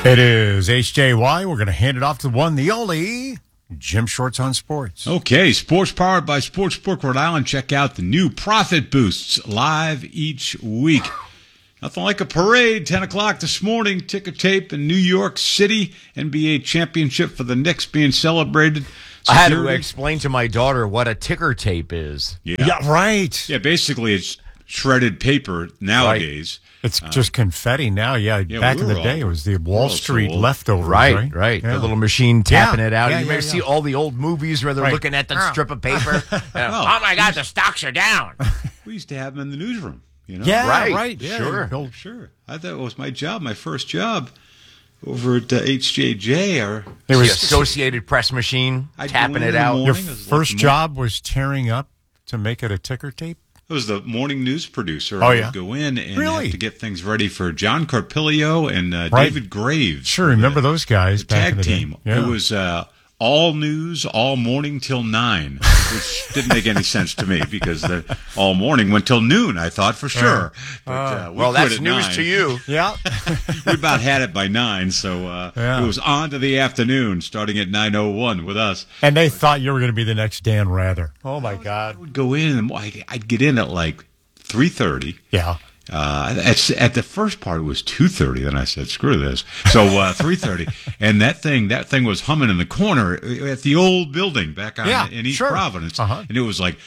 It is HJY. We're going to hand it off to the one, the only, Jim Shorts on Sports. Okay, sports powered by Sportsbook Rhode Island. Check out the new Profit Boosts live each week. Nothing like a parade, 10 o'clock this morning, ticker tape in New York City, NBA championship for the Knicks being celebrated. I had to explain to my daughter what a ticker tape is. Yeah, right. Yeah, basically it's shredded paper nowadays. Right. It's just confetti now. Yeah, back in the day, it was the Wall Street leftovers. Right. Yeah. The little machine tapping it out. You may see see all the old movies where they're looking at that strip of paper. Oh, my God, the stocks are down. We used to have them in the newsroom. You know? Yeah, right. Yeah, Sure. I thought it was my job, my first job over at HJJ. It was the Associated Press machine tapping it out. Your first job was tearing up to make it a ticker tape? I was the morning news producer. Oh, I yeah? would go in and have to get things ready for John Carpilio and David Graves. Sure, remember those guys back in the tag team. Yeah. It was all news, all morning till 9, which didn't make any sense to me because all morning went till noon, I thought, for sure. But, well, that's news 9. to you. Yeah. We about had it by 9, so it was on to the afternoon, starting at 9:01 with us. And they thought you were going to be the next Dan Rather. Oh, my God. I would go in, and I'd get in at like 3:30. Yeah. At the first part, it was 2:30. Then I said, "Screw this." So 3:30, and that thing was humming in the corner at the old building back in East Providence, and it was like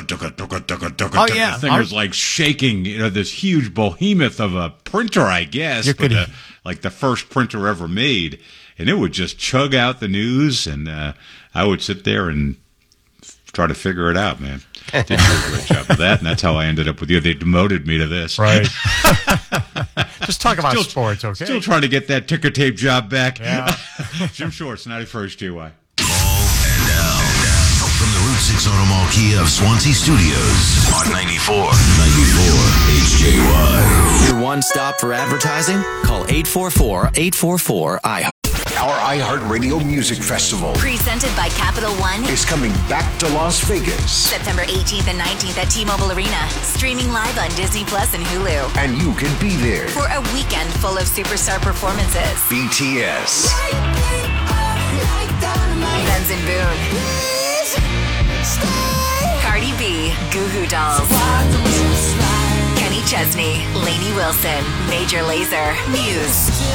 the thing was like shaking. You know, this huge behemoth of a printer, I guess, like the first printer ever made, and it would just chug out the news, and I would sit there and try to figure it out, man. Didn't do a great job of that, and that's how I ended up with you. They demoted me to this. Right. Just talk about sports, okay? Still trying to get that ticker tape job back. Yeah. Jim Shorts, 91st GY. From the Route 6 Auto Mall Kia of Swansea Studios on 94 HJY. Your one stop for advertising? Call 844-844-IHEART. Our iHeartRadio Music Festival presented by Capital One is coming back to Las Vegas. September 18th and 19th at T-Mobile Arena. Streaming live on Disney Plus and Hulu. And you can be there for a weekend full of superstar performances. BTS. Benz and Boone. Cardi B. Goo Goo Dolls. Kenny Chesney. Lainey Wilson. Major Lazer. Muse.